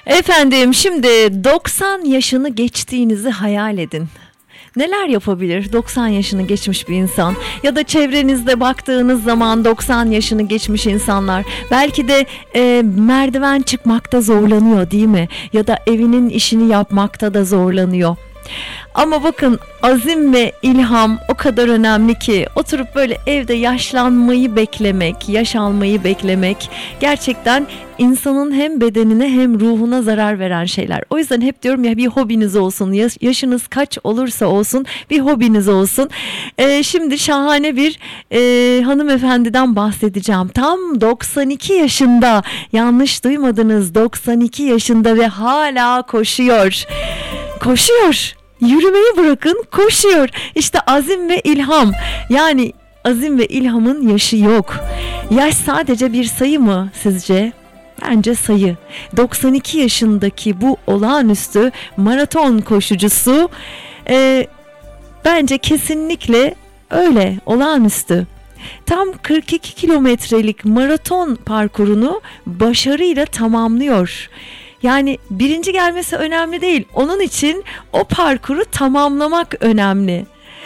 Efendim şimdi 90 yaşını geçtiğinizi hayal edin. Neler yapabilir 90 yaşını geçmiş bir insan? Ya da çevrenizde baktığınız zaman 90 yaşını geçmiş insanlar belki de merdiven çıkmakta zorlanıyor, değil mi? Ya da evinin işini yapmakta da zorlanıyor. Ama bakın, azim ve ilham o kadar önemli ki oturup böyle evde yaşlanmayı beklemek, yaş almayı beklemek gerçekten insanın hem bedenine hem ruhuna zarar veren şeyler. O yüzden hep diyorum ya, bir hobiniz olsun, yaşınız kaç olursa olsun bir hobiniz olsun. Şimdi şahane bir hanımefendiden bahsedeceğim. Tam 92 yaşında, yanlış duymadınız, 92 yaşında ve hala koşuyor. Koşuyor. Yürümeyi bırakın, koşuyor. İşte azim ve ilham. Yani azim ve ilhamın yaşı yok. Yaş sadece bir sayı mı sizce? Bence sayı. 92 yaşındaki bu olağanüstü maraton koşucusu bence kesinlikle öyle, olağanüstü. Tam 42 kilometrelik maraton parkurunu başarıyla tamamlıyor. Yani birinci gelmesi önemli değil. Onun için o parkuru tamamlamak önemli.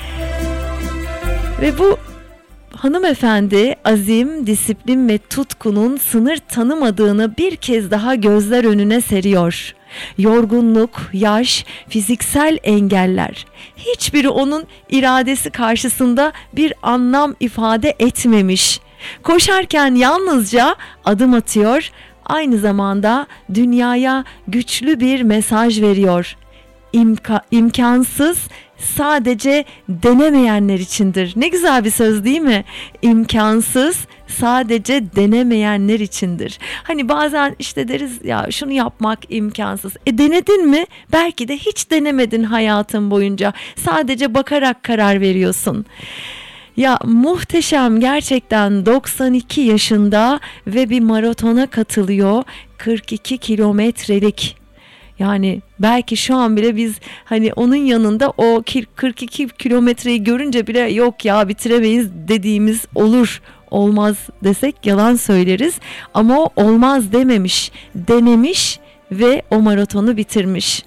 Ve bu hanımefendi azim, disiplin ve tutkunun sınır tanımadığını bir kez daha gözler önüne seriyor. Yorgunluk, yaş, fiziksel engeller, hiçbiri onun iradesi karşısında bir anlam ifade etmemiş. Koşarken yalnızca adım atıyor, aynı zamanda dünyaya güçlü bir mesaj veriyor. İmkansız sadece denemeyenler içindir. Ne güzel bir söz, değil mi? İmkansız sadece denemeyenler içindir. Hani bazen işte deriz ya, şunu yapmak imkansız. Denedin mi? Belki de hiç denemedin hayatın boyunca. Sadece bakarak karar veriyorsun. Ya muhteşem, gerçekten 92 yaşında ve bir maratona katılıyor, 42 kilometrelik. Yani belki şu an bile biz hani onun yanında o 42 kilometreyi görünce bile yok ya, bitiremeyiz dediğimiz olur. Olmaz desek yalan söyleriz, ama o olmaz dememiş, denemiş ve o maratonu bitirmiş.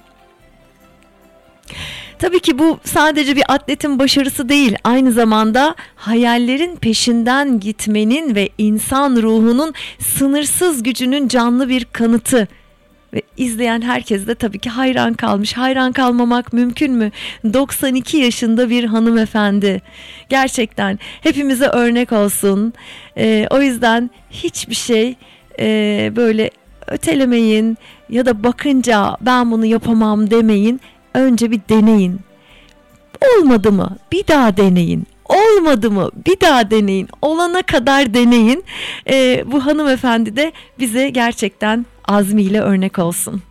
Tabii ki bu sadece bir atletin başarısı değil, aynı zamanda hayallerin peşinden gitmenin ve insan ruhunun sınırsız gücünün canlı bir kanıtı. Ve izleyen herkes de tabii ki hayran kalmış. Hayran kalmamak mümkün mü? 92 yaşında bir hanımefendi. Gerçekten hepimize örnek olsun. O yüzden hiçbir şey böyle ötelemeyin ya da bakınca ben bunu yapamam demeyin. Önce bir deneyin. Olmadı mı? Bir daha deneyin. Olmadı mı? Bir daha deneyin. Olana kadar deneyin. Bu hanımefendi de bize gerçekten azmiyle örnek olsun.